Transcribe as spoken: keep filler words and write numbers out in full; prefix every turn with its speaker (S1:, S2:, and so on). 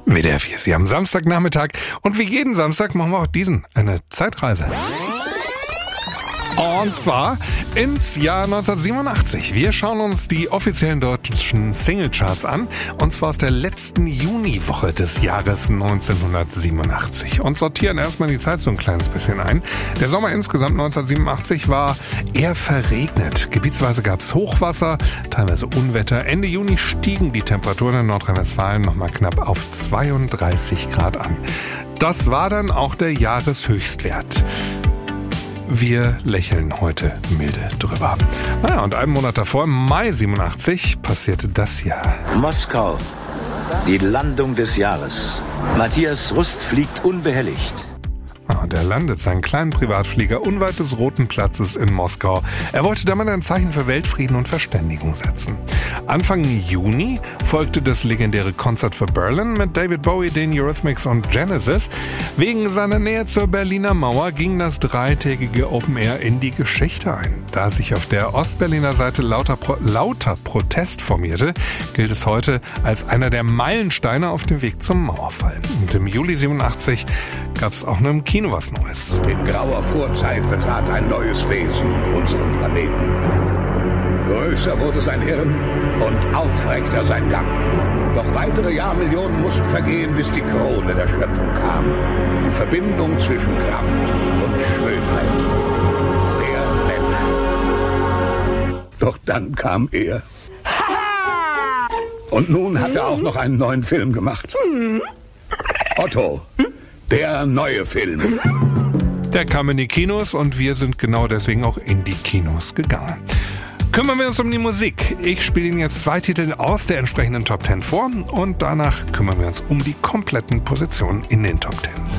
S1: W D R vier ist hier am Samstagnachmittag und wie jeden Samstag machen wir auch diesen, eine Zeitreise. Und zwar ins Jahr neunzehnhundertsiebenundachtzig. Wir schauen uns die offiziellen deutschen Singlecharts an, und zwar aus der letzten Juniwoche des Jahres neunzehnhundertsiebenundachtzig und sortieren erstmal die Zeit so ein kleines bisschen ein. Der Sommer insgesamt neunzehnhundertsiebenundachtzig war eher verregnet. Gebietsweise gab es Hochwasser, teilweise Unwetter. Ende Juni stiegen die Temperaturen in Nordrhein-Westfalen nochmal knapp auf zweiunddreißig Grad an. Das war dann auch der Jahreshöchstwert. Wir lächeln heute milde drüber. Naja, und einen Monat davor, im Mai siebenundachtzig, passierte das hier.
S2: Moskau, die Landung des Jahres. Matthias Rust fliegt unbehelligt.
S1: Und er landet seinen kleinen Privatflieger unweit des Roten Platzes in Moskau. Er wollte damit ein Zeichen für Weltfrieden und Verständigung setzen. Anfang Juni folgte das legendäre Concert for Berlin mit David Bowie, den Eurythmics und Genesis. Wegen seiner Nähe zur Berliner Mauer ging das dreitägige Open Air in die Geschichte ein. Da sich auf der Ostberliner Seite lauter, Pro- lauter Protest formierte, gilt es heute als einer der Meilensteine auf dem Weg zum Mauerfall. Und im Juli siebenundachtzig gab es auch nur im Kino was Neues.
S3: In grauer Vorzeit betrat ein neues Wesen unseren Planeten. Größer wurde sein Hirn und aufreckter sein Gang. Doch weitere Jahrmillionen mussten vergehen, bis die Krone der Schöpfung kam. Die Verbindung zwischen Kraft und Schönheit. Der Mensch. Doch dann kam er. Und nun hat er auch noch einen neuen Film gemacht. Otto. Der neue Film.
S1: Der kam in die Kinos und wir sind genau deswegen auch in die Kinos gegangen. Kümmern wir uns um die Musik. Ich spiele Ihnen jetzt zwei Titel aus der entsprechenden Top Ten vor und danach kümmern wir uns um die kompletten Positionen in den Top Ten.